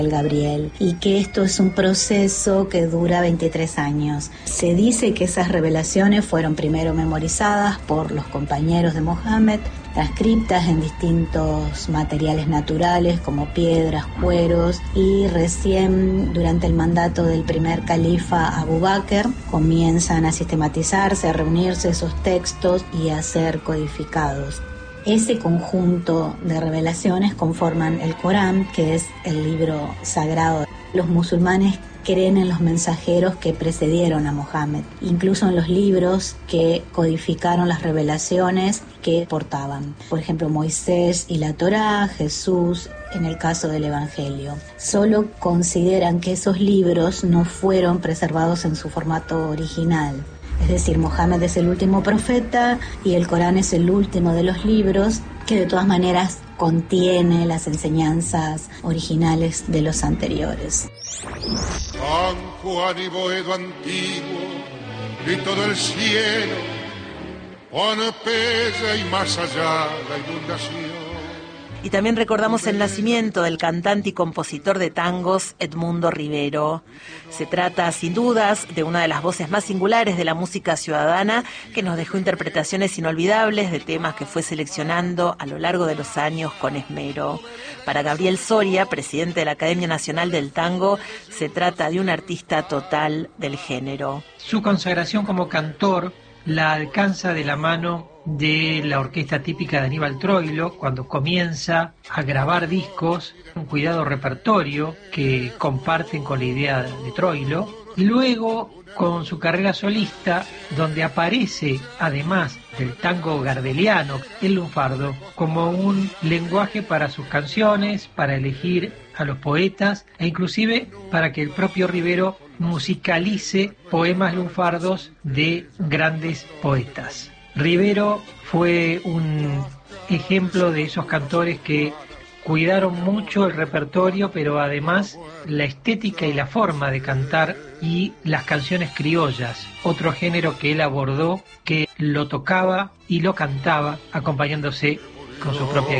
Gabriel, y que esto es un proceso que dura 23 años. Se dice que esas revelaciones fueron primero memorizadas por los compañeros de Mohammed, transcriptas en distintos materiales naturales como piedras, cueros, y recién durante el mandato del primer califa Abu Bakr comienzan a sistematizarse, a reunirse esos textos y a ser codificados. Ese conjunto de revelaciones conforman el Corán, que es el libro sagrado. Los musulmanes creen en los mensajeros que precedieron a Mohammed, incluso en los libros que codificaron las revelaciones que portaban. Por ejemplo, Moisés y la Torá, Jesús en el caso del Evangelio. Solo consideran que esos libros no fueron preservados en su formato original. Es decir, Mohammed es el último profeta y el Corán es el último de los libros que de todas maneras contiene las enseñanzas originales de los anteriores. San Juan y Boedo antiguo, grito del cielo, Pompeya y más allá la inundación. Y también recordamos el nacimiento del cantante y compositor de tangos Edmundo Rivero. Se trata, sin dudas, de una de las voces más singulares de la música ciudadana, que nos dejó interpretaciones inolvidables de temas que fue seleccionando a lo largo de los años con esmero. Para Gabriel Soria, presidente de la Academia Nacional del Tango, se trata de un artista total del género. Su consagración como cantor la alcanza de la mano de la orquesta típica de Aníbal Troilo, cuando comienza a grabar discos, un cuidado repertorio que comparten con la idea de Troilo, y luego con su carrera solista, donde aparece, además del tango gardeliano, el lunfardo, como un lenguaje para sus canciones, para elegir a los poetas, e inclusive para que el propio Rivero musicalice poemas lunfardos de grandes poetas. Rivero fue un ejemplo de esos cantores que cuidaron mucho el repertorio, pero además la estética y la forma de cantar y las canciones criollas, otro género que él abordó, que lo tocaba y lo cantaba acompañándose con su propia